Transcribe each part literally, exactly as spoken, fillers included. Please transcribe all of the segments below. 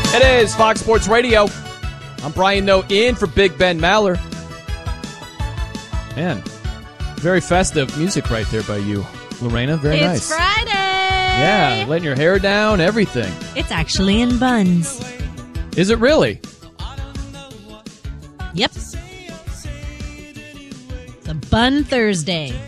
It is Fox Sports Radio. I'm Brian Noe in for Big Ben Maller. Man, very festive music right there by you, Lorena. Very it's nice. It's Friday. Yeah, letting your hair down, everything. It's actually in buns. Is it really? Yep. It's a Bun Thursday.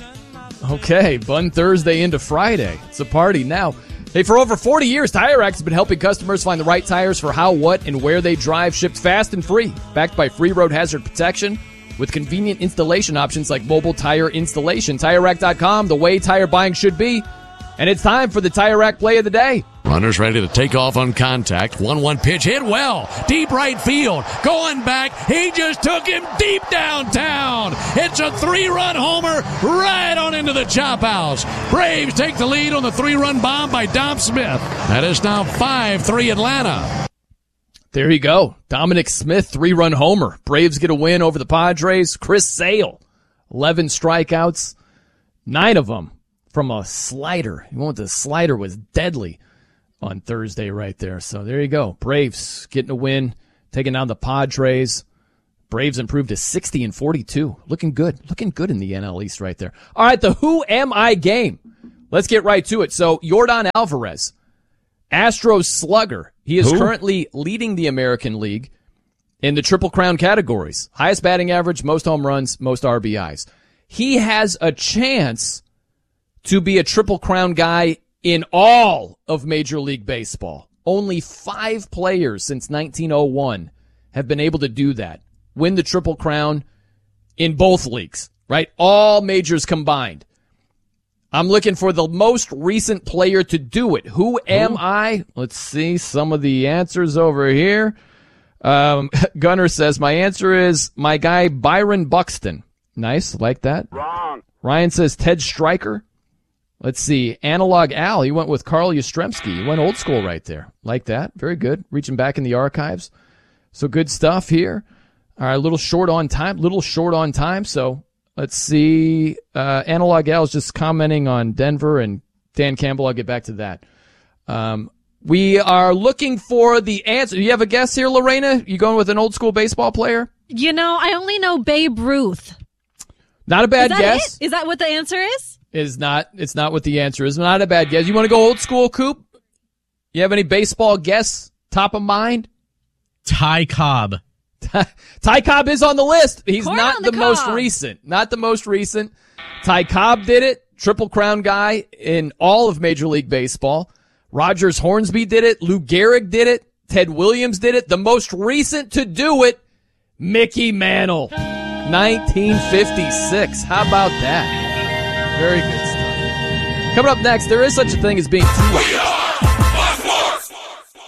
Okay, Bun Thursday into Friday. It's a party now. Hey, for over forty years, Tire Rack has been helping customers find the right tires for how, what, and where they drive, shipped fast and free. Backed by free road hazard protection with convenient installation options like mobile tire installation. Tire Rack dot com, the way tire buying should be. And it's time for the Tire Rack play of the day. Runners ready to take off on contact. one one pitch hit well. Deep right field. Going back. He just took him deep downtown. It's a three-run homer right on into the chop house. Braves take the lead on the three-run bomb by Dom Smith. That is now five three Atlanta. There you go. Dominic Smith, three-run homer. Braves get a win over the Padres. Chris Sale, eleven strikeouts, nine of them from a slider. You want the slider was deadly on Thursday right there. So there you go. Braves getting a win, taking down the Padres. Braves improved to sixty and forty-two. Looking good. Looking good in the N L East right there. All right, the Who Am I game. Let's get right to it. So Yordan Alvarez, Astros slugger. He is Who? currently leading the American League in the Triple Crown categories. Highest batting average, most home runs, most R B Is. He has a chance to be a Triple Crown guy in all of Major League Baseball. Only five players since nineteen oh one have been able to do that. Win the Triple Crown in both leagues, right? All majors combined. I'm looking for the most recent player to do it. Who am Ooh. I? Let's see some of the answers over here. Um, Gunner says, my answer is my guy Byron Buxton. Nice, like that. Wrong. Ryan says Ted Stryker. Let's see. Analog Al, he went with Carl Yastrzemski. He went old school right there. Like that. Very good. Reaching back in the archives. So good stuff here. All right, a little short on time. Little short on time. So let's see. Uh, Analog Al is just commenting on Denver and Dan Campbell. I'll get back to that. Um, we are looking for the answer. You have a guess here, Lorena? You going with an old school baseball player? You know, I only know Babe Ruth. Not a bad is guess. It? Is that what the answer is? Is not. It's not what the answer is. Not a bad guess. You want to go old school, Coop? You have any baseball guess top of mind? Ty Cobb. Ty Cobb is on the list. He's Corn not the, the most recent. Not the most recent. Ty Cobb did it. Triple Crown guy in all of Major League Baseball. Rogers Hornsby did it. Lou Gehrig did it. Ted Williams did it. The most recent to do it, Mickey Mantle. nineteen fifty-six. How about that? Very good stuff. Coming up next, there is such a thing as being too We are Fox Sports.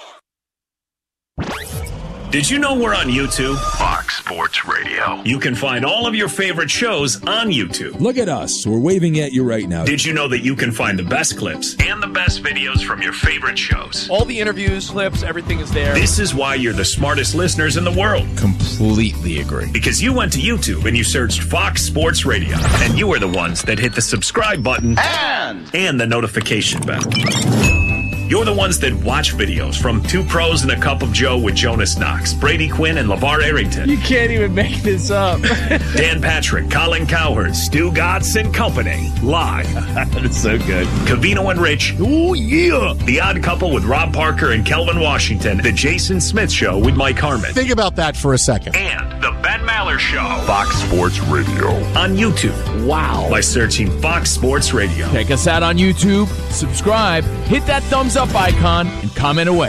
Did you know we're on YouTube? Fox Sports Radio. You can find all of your favorite shows on YouTube. Look at us. We're waving at you right now. Did you know that you can find the best clips and the best videos from your favorite shows? All the interviews, clips, everything is there. This is why you're the smartest listeners in the world. Completely agree. Because you went to YouTube and you searched Fox Sports Radio. And you are the ones that hit the subscribe button and, and the notification bell. You're the ones that watch videos from Two Pros and a Cup of Joe with Jonas Knox, Brady Quinn, and LeVar Arrington. You can't even make this up. Dan Patrick, Colin Cowherd, Stu Gatz and Company. Live. That's so good. Covino and Rich. Oh, yeah. The Odd Couple with Rob Parker and Kelvin Washington. The Jason Smith Show with Mike Harmon. Think about that for a second. And The Ben Maller Show. Fox Sports Radio. On YouTube. Wow. By searching Fox Sports Radio. Check us out on YouTube. Subscribe. Hit that thumbs up icon and comment away.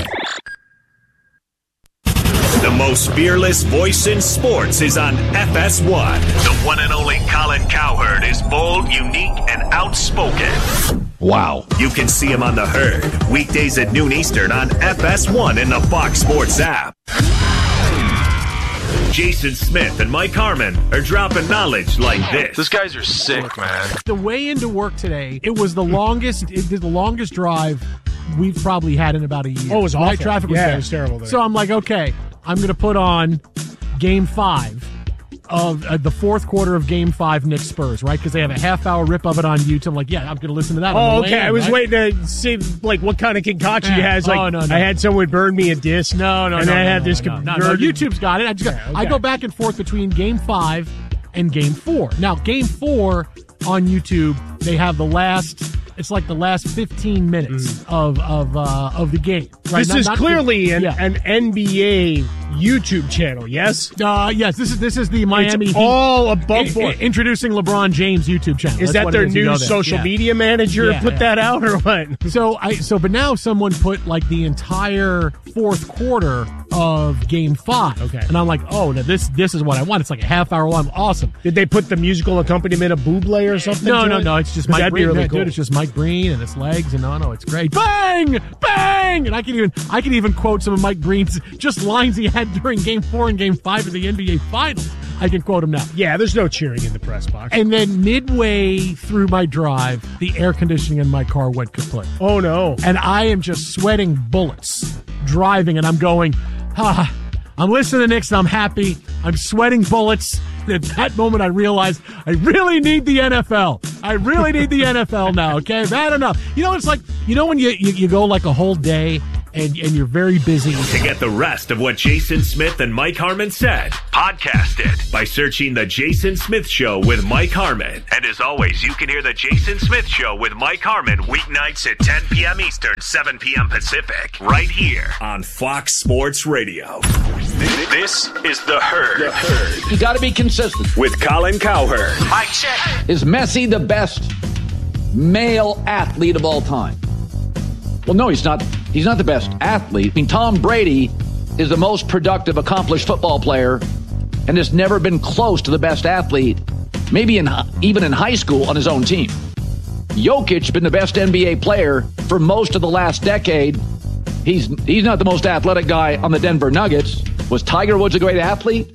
The most fearless voice in sports is on F S one. The one and only Colin Cowherd is bold, unique, and outspoken. Wow. You can see him on The Herd, weekdays at noon Eastern on F S one in the Fox Sports app. Jason Smith and Mike Harmon are dropping knowledge like this. These guys are sick, man. The way into work today, it was the longest it did the longest drive we've probably had in about a year. Oh, it was awful. Right? Traffic was yeah, bad. it was terrible there. So I'm like, okay, I'm going to put on game five of uh, the fourth quarter of Game Five Knicks Spurs, right? Because they have a half hour rip of it on YouTube. I'm like, yeah, I'm going to listen to that. Oh, on the okay. way in, I was right? waiting to see like what kind of concoction Yeah. you had. It's Like, oh, no, no. I had someone burn me a disc. No, no, and no. I no, had no, this. no, no, no, converted- no, YouTube's got it. I just go, Yeah, okay. I go back and forth between Game Five and Game Four. Now, Game Four on YouTube, they have the last. It's like the last fifteen minutes Mm. of of uh, of the game. Right? This Not- is not- clearly an, yeah. an N B A YouTube channel. Yes. Uh, yes, this is this is the Miami It's Heat all above i- board. i- introducing LeBron James YouTube channel. Is That's that what their it is. You new know that. social Yeah. media manager Yeah, put yeah. that out or what? So I so but now someone put like the entire fourth quarter of Game Five. Okay. And I'm like, oh, now this this is what I want. It's like a half hour long. Awesome. Did they put the musical accompaniment of Bublé or something? No, to no, it? no. It's just 'Cause Mike that'd be Breen. really Yeah, cool. Dude, it's just Mike Breen and his legs, and no, no, it's great. Bang, bang, and I can even I can even quote some of Mike Breen's just lines he had during Game Four and Game Five of the N B A Finals. I can quote him now. Yeah, there's no cheering in the press box. And then midway through my drive, the air conditioning in my car went kaput. Oh no! And I am just sweating bullets driving, and I'm going, ah, I'm listening to Knicks, and I'm happy. I'm sweating bullets. And at that moment, I realized I really need the N F L. I really need the N F L now, okay? Bad enough. You know, it's like, you know when you, you, you go like a whole day and, and you're very busy. To get the rest of what Jason Smith and Mike Harmon said, podcast it by searching The Jason Smith Show with Mike Harmon. And as always, you can hear The Jason Smith Show with Mike Harmon weeknights at ten p.m. Eastern, seven p.m. Pacific, right here on Fox Sports Radio. This is The Herd. The Herd. You got to be consistent. With Colin Cowherd. Mike check. Is Messi the best male athlete of all time? Well, no, he's not. He's not the best athlete. I mean, Tom Brady is the most productive, accomplished football player and has never been close to the best athlete, maybe in even in high school on his own team. Jokic been the best N B A player for most of the last decade. He's he's not the most athletic guy on the Denver Nuggets. Was Tiger Woods a great athlete?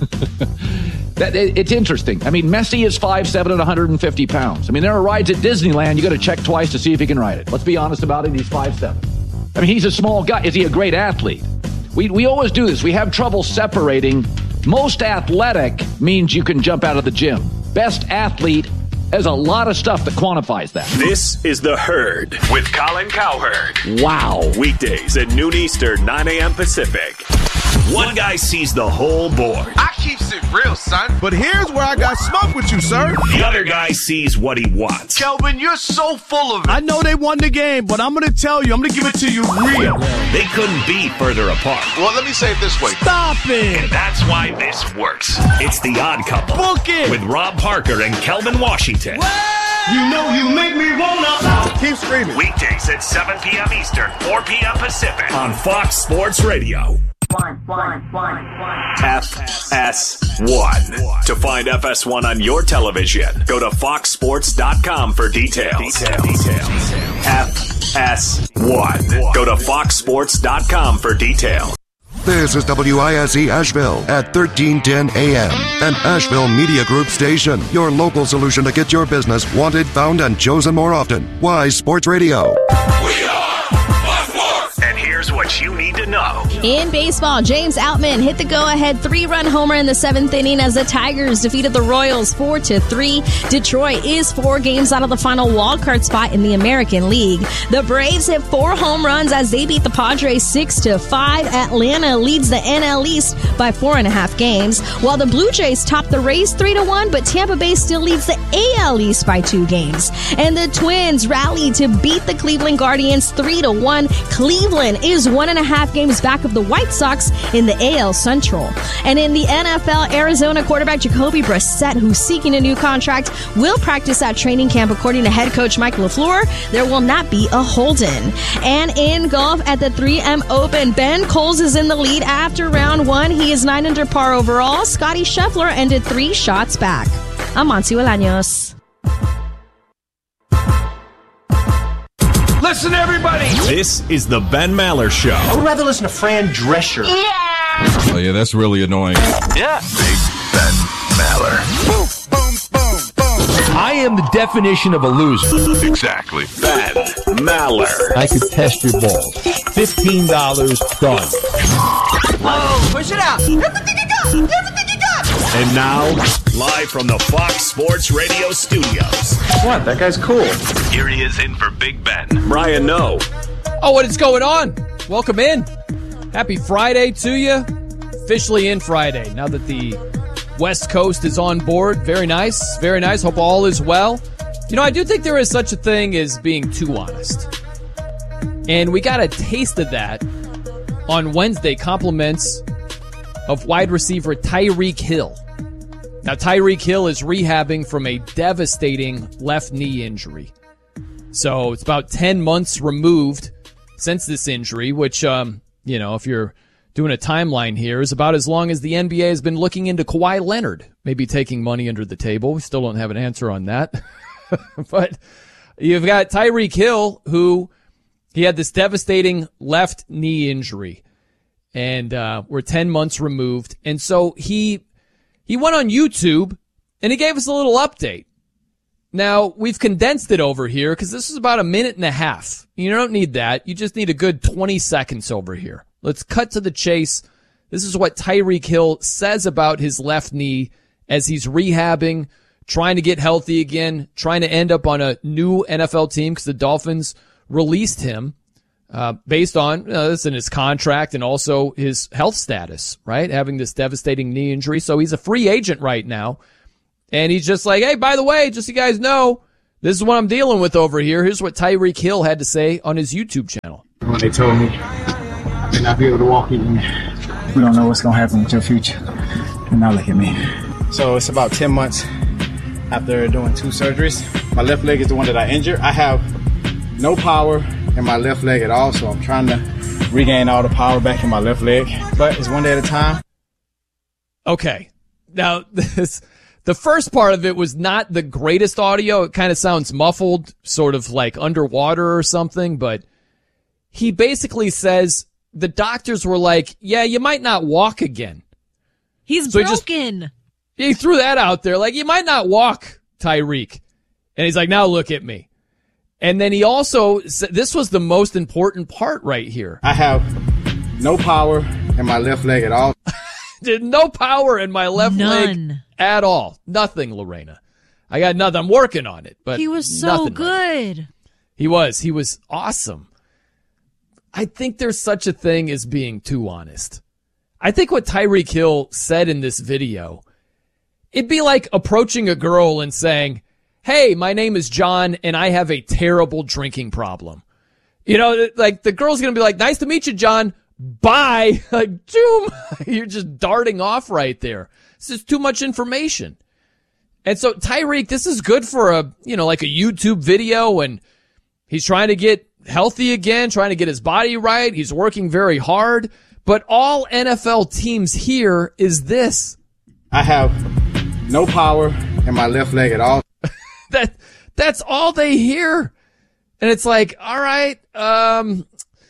that it, It's interesting. I mean, Messi is five seven and one hundred fifty pounds. I mean, there are rides at Disneyland you got to check twice to see if he can ride it. Let's be honest about it. He's five seven. I mean, he's a small guy. Is he a great athlete? We we always do this. We have trouble separating. Most athletic means you can jump out of the gym. Best athlete, there's a lot of stuff that quantifies that. This is The Herd with Colin Cowherd. Wow. Weekdays at noon Eastern, nine a.m. Pacific. One guy sees the whole board. I keeps it real, son. But here's where I got smoke with you, sir. The other guy sees what he wants. Kelvin, you're so full of it. I know they won the game, but I'm going to tell you, I'm going to give it to you real. They couldn't be further apart. Well, let me say it this way. Stop it. And that's why this works. It's The Odd Couple. Book it. With Rob Parker and Kelvin Washington. You know you make me wanna. Keep screaming. Weekdays at seven p.m. Eastern, four p.m. Pacific. On Fox Sports Radio. One, one, one, one. F S one. To find F S one on your television, go to fox sports dot com for details. Details. Details. F S one. Go to fox sports dot com for details. This is W I S E Asheville at thirteen ten A M, an Asheville Media Group station. Your local solution to get your business wanted, found, and chosen more often. Wise Sports Radio. We are And here's what you need to know. In baseball, James Outman hit the go-ahead three-run homer in the seventh inning as the Tigers defeated the Royals four to three. Detroit is four games out of the final wildcard spot in the American League. The Braves hit four home runs as they beat the Padres six to five. Atlanta leads the N L East by four and a half games, while the Blue Jays top the Rays three to one, but Tampa Bay still leads the A L East by two games. And the Twins rallied to beat the Cleveland Guardians three to one. Cleveland is one and a half games back of the White Sox in the A L Central. And in the N F L, Arizona quarterback Jacoby Brissett, who's seeking a new contract, will practice at training camp. According to head coach Mike LaFleur, there will not be a hold-in. And in golf at the three M Open, Ben Coles is in the lead after round one. He is nine under par overall. Scotty Scheffler ended three shots back. I'm Monty Olaños. Listen, everybody. This is the Ben Maller Show. I would rather listen to Fran Drescher. Oh, yeah, that's really annoying. Yeah. Big Ben Maller. Boom, boom, boom, boom. I am the definition of a loser. Exactly. Ben Maller. I could test your balls. fifteen dollars done. Oh, push it out. Everything you got. Everything you got. And now, live from the Fox Sports Radio studios. What? That guy's cool. Here he is in for Big Ben. Brian Noe. Oh, what is going on? Welcome in. Happy Friday to you. Officially in Friday, now that the West Coast is on board. Very nice. Very nice. Hope all is well. You know, I do think there is such a thing as being too honest. And we got a taste of that on Wednesday. Compliments of wide receiver Tyreek Hill. Now, Tyreek Hill is rehabbing from a devastating left knee injury. So it's about ten months removed since this injury, which, um, you know, if you're doing a timeline here, is about as long as the N B A has been looking into Kawhi Leonard, maybe taking money under the table. We still don't have an answer on that. But you've got Tyreek Hill, who he had this devastating left knee injury. And uh, we're ten months removed. And so he he went on YouTube, and he gave us a little update. Now, we've condensed it over here because this is about a minute and a half. You don't need that. You just need a good twenty seconds over here. Let's cut to the chase. This is what Tyreek Hill says about his left knee as he's rehabbing, trying to get healthy again, trying to end up on a new N F L team because the Dolphins released him uh, based on uh, this in his contract and also his health status, right? Having this devastating knee injury. So he's a free agent right now. And he's just like, hey, by the way, just so you guys know, this is what I'm dealing with over here. Here's what Tyreek Hill had to say on his YouTube channel. When they told me I may not be able to walk again, we don't know what's going to happen with your future. And now look at me. So it's about ten months after doing two surgeries. My left leg is the one that I injured. I have no power in my left leg at all, so I'm trying to regain all the power back in my left leg. But it's one day at a time. Okay. Now, this... The first part of it was not the greatest audio. It kind of sounds muffled, sort of like underwater or something, but he basically says the doctors were like, yeah, you might not walk again. He's so broken. He, just, he threw that out there, like, you might not walk, Tyreek. And he's like, now look at me. And then he also said, this was the most important part right here. I have no power in my left leg at all. Did no power in my left None. leg at all. Nothing, Lorena. I got nothing. I'm working on it, but he was so good. Like he was. He was awesome. I think there's such a thing as being too honest. I think what Tyreek Hill said in this video, it'd be like approaching a girl and saying, hey, my name is John and I have a terrible drinking problem. You know, like the girl's going to be like, nice to meet you, John. Bye. Like, doom. You're just darting off right there. This is too much information. And so Tyreek, this is good for a, you know, like a YouTube video, and he's trying to get healthy again, trying to get his body right. He's working very hard, but all N F L teams hear is this. I have no power in my left leg at all. that, that's all they hear. And it's like, all right, um,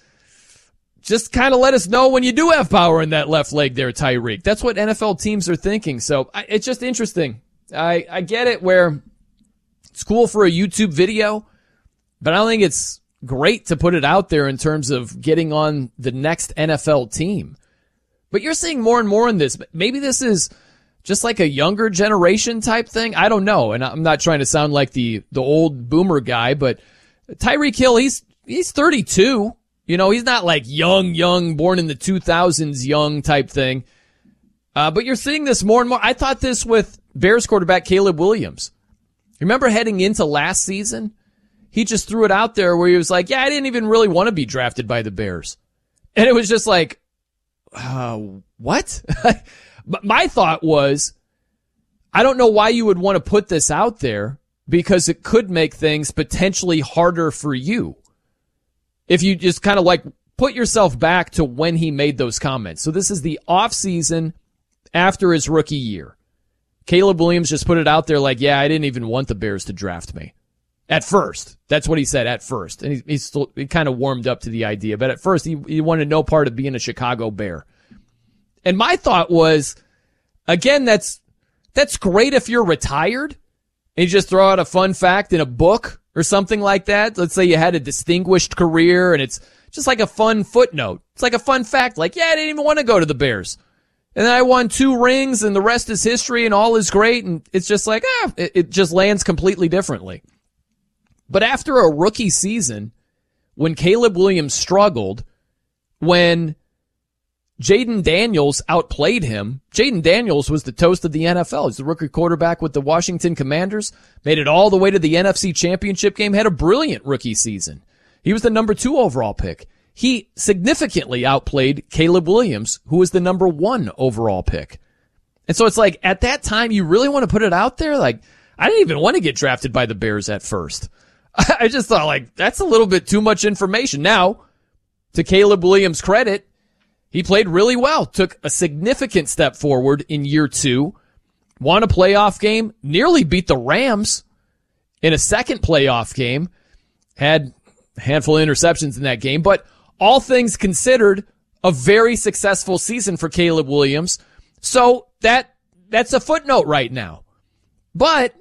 just kind of let us know when you do have power in that left leg there, Tyreek. That's what N F L teams are thinking. So I, it's just interesting. I, I get it where it's cool for a YouTube video, but I don't think it's great to put it out there in terms of getting on the next N F L team. But you're seeing more and more in this. Maybe this is just like a younger generation type thing. I don't know. And I'm not trying to sound like the, the old boomer guy, but Tyreek Hill, he's, he's thirty-two. You know, he's not like young, young, born in the two thousands, young type thing. Uh, but you're seeing this more and more. I thought this with Bears quarterback Caleb Williams. Remember heading into last season? He just threw it out there where he was like, yeah, I didn't even really want to be drafted by the Bears. And it was just like, uh, what? But my thought was, I don't know why you would want to put this out there because it could make things potentially harder for you. If you just kind of like put yourself back to when he made those comments. So this is the off season after his rookie year. Caleb Williams just put it out there like, yeah, I didn't even want the Bears to draft me. At first. That's what he said at first. And he, he still, he kind of warmed up to the idea. But at first, he, he wanted no part of being a Chicago Bear. And my thought was, again, that's, that's great if you're retired and you just throw out a fun fact in a book or something like that. Let's say you had a distinguished career and it's just like a fun footnote. It's like a fun fact. Like, yeah, I didn't even want to go to the Bears. And then I won two rings and the rest is history and all is great. And it's just like, ah, it, it just lands completely differently. But after a rookie season, when Caleb Williams struggled, when Jayden Daniels outplayed him, Jayden Daniels was the toast of the N F L. He's the rookie quarterback with the Washington Commanders, made it all the way to the N F C Championship game, had a brilliant rookie season. He was the number two overall pick. He significantly outplayed Caleb Williams, who was the number one overall pick. And so it's like, at that time, you really want to put it out there? Like, I didn't even want to get drafted by the Bears at first. I just thought, like, that's a little bit too much information. Now, to Caleb Williams' credit, he played really well, took a significant step forward in year two, won a playoff game, nearly beat the Rams in a second playoff game, had a handful of interceptions in that game, but all things considered, a very successful season for Caleb Williams. So that that's a footnote right now. But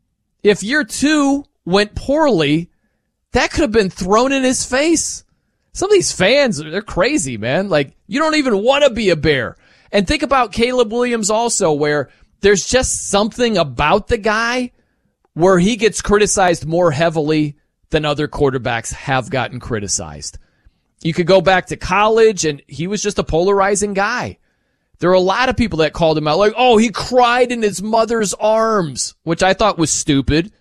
if year two went poorly, that could have been thrown in his face. Some of these fans, they're crazy, man. Like, you don't even want to be a Bear. And think about Caleb Williams also, where there's just something about the guy where he gets criticized more heavily than other quarterbacks have gotten criticized. You could go back to college, and he was just a polarizing guy. There are a lot of people that called him out, like, oh, he cried in his mother's arms, which I thought was stupid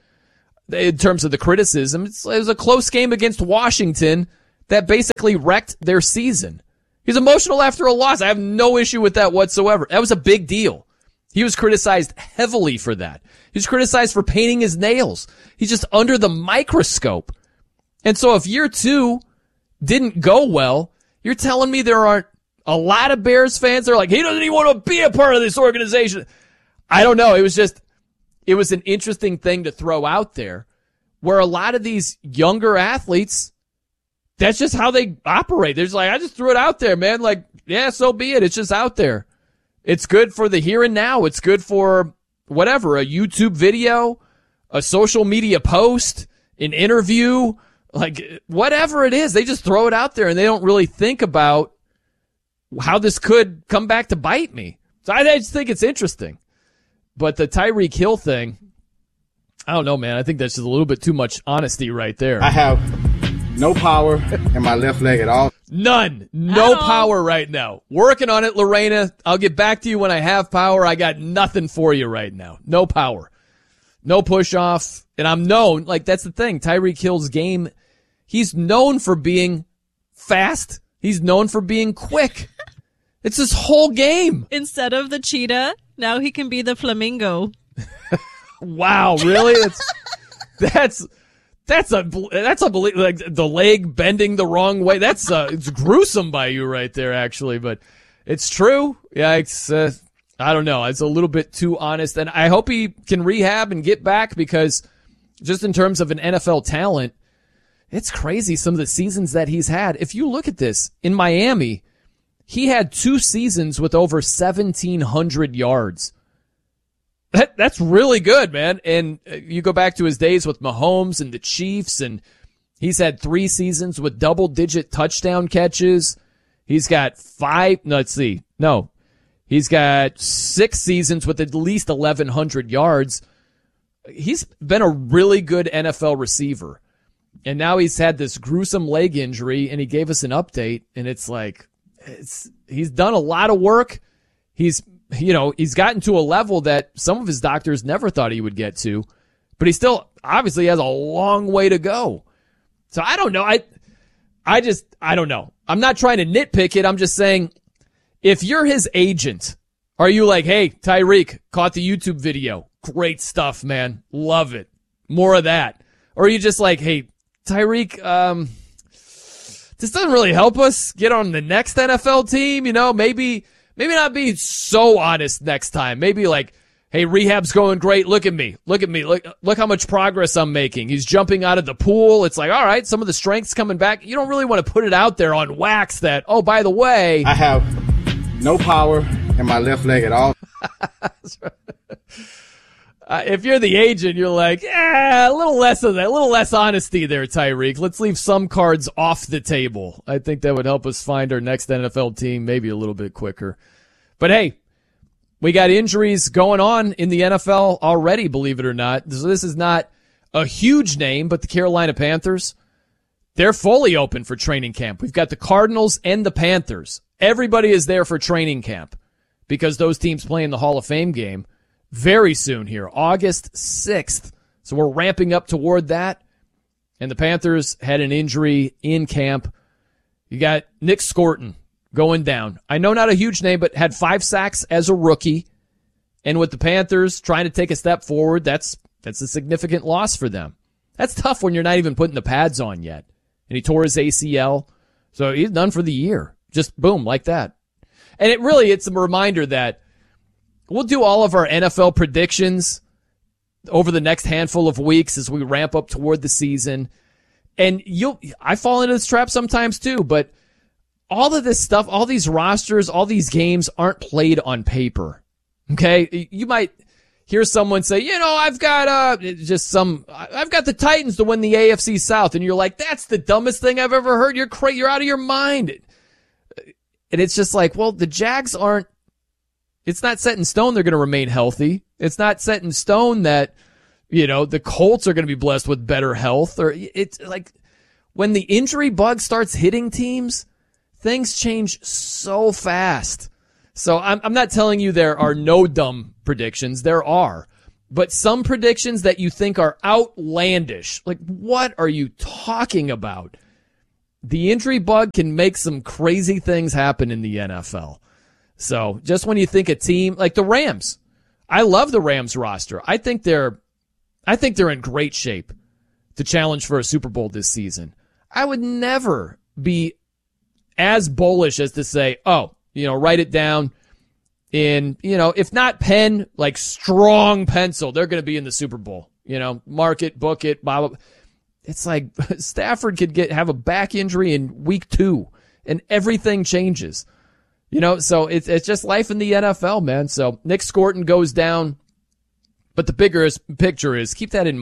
in terms of the criticism. It's, it was a close game against Washington that basically wrecked their season. He's emotional after a loss. I have no issue with that whatsoever. That was a big deal. He was criticized heavily for that. He was criticized for painting his nails. He's just under the microscope. And so if year two didn't go well, you're telling me there aren't a lot of Bears fans that are like, he doesn't even want to be a part of this organization. I don't know. It was just, it was an interesting thing to throw out there where a lot of these younger athletes, that's just how they operate. They're just like, I just threw it out there, man. Like, yeah, so be it. It's just out there. It's good for the here and now. It's good for whatever, a YouTube video, a social media post, an interview, like whatever it is. They just throw it out there and they don't really think about how this could come back to bite me. So I just think it's interesting. But the Tyreek Hill thing, I don't know, man. I think that's just a little bit too much honesty right there. I have no power in my left leg at all. None. No power right now. Working on it, Lorena. I'll get back to you when I have power. I got nothing for you right now. No power. No push off. And I'm known, like that's the thing. Tyreek Hill's game, he's known for being fast. He's known for being quick. It's his whole game. Instead of the cheetah, now he can be the flamingo. Wow, really? That's that's that's a that's unbelievable. Like the leg bending the wrong way. That's uh, it's gruesome by you right there, actually. But it's true. Yeah, it's uh, I don't know. It's a little bit too honest, and I hope he can rehab and get back because just in terms of an N F L talent, it's crazy some of the seasons that he's had. If you look at this in Miami, he had two seasons with over seventeen hundred yards. That, that's really good, man. And you go back to his days with Mahomes and the Chiefs, and he's had three seasons with double-digit touchdown catches. He's got five, no, let's see, no. He's got six seasons with at least eleven hundred yards. He's been a really good N F L receiver. And now he's had this gruesome leg injury, and he gave us an update, and it's like, it's he's done a lot of work. He's You know, he's gotten to a level that some of his doctors never thought he would get to, but he still obviously has a long way to go. So I don't know. I, I just, I don't know. I'm not trying to nitpick it. I'm just saying, if you're his agent, are you like, hey, Tyreek, caught the YouTube video. Great stuff, man. Love it. More of that. Or are you just like, hey, Tyreek, um, this doesn't really help us get on the next N F L team. You know, maybe, Maybe not be so honest next time. Maybe like, hey, rehab's going great. Look at me. Look at me. Look, look how much progress I'm making. He's jumping out of the pool. It's like, all right, some of the strength's coming back. You don't really want to put it out there on wax that, oh, by the way. I have no power in my left leg at all. uh, if you're the agent, you're like, yeah, a little less of that, a little less honesty there, Tyreek. Let's leave some cards off the table. I think that would help us find our next N F L team maybe a little bit quicker. But hey, we got injuries going on in the N F L already, believe it or not. So this is not a huge name, but the Carolina Panthers, they're fully open for training camp. We've got the Cardinals and the Panthers. Everybody is there for training camp because those teams play in the Hall of Fame game very soon here, August sixth. So we're ramping up toward that. And the Panthers had an injury in camp. You got Nick Scorton going down. I know not a huge name, but had five sacks as a rookie. And with the Panthers trying to take a step forward, that's that's a significant loss for them. That's tough when you're not even putting the pads on yet. And he tore his A C L. So he's done for the year. Just boom, like that. And it really, it's a reminder that we'll do all of our N F L predictions over the next handful of weeks as we ramp up toward the season. And you'll, I fall into this trap sometimes too, but all of this stuff, all these rosters, all these games aren't played on paper. Okay? You might hear someone say, you know, I've got, uh, just some, I've got the Titans to win the A F C South. And you're like, that's the dumbest thing I've ever heard. You're crazy. You're out of your mind. And it's just like, well, the Jags aren't, it's not set in stone they're going to remain healthy. It's not set in stone that, you know, the Colts are going to be blessed with better health. Or it's like when the injury bug starts hitting teams, things change so fast. So I'm, I'm not telling you there are no dumb predictions. There are. But some predictions that you think are outlandish, like what are you talking about? The injury bug can make some crazy things happen in the N F L. So just when you think a team like the Rams, I love the Rams roster. I think they're, I think they're in great shape to challenge for a Super Bowl this season. I would never be as bullish as to say, oh, you know, write it down in, you know, if not pen, like strong pencil, they're going to be in the Super Bowl. You know, mark it, book it, blah, blah. It's like Stafford could get have a back injury in week two, and everything changes. You know, so it's it's just life in the N F L, man. So Nick Scorton goes down, but the bigger picture is keep that in mind.